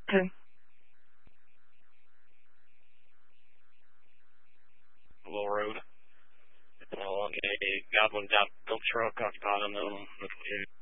Okay. Little road. Along a Godwin dump truck occupied on the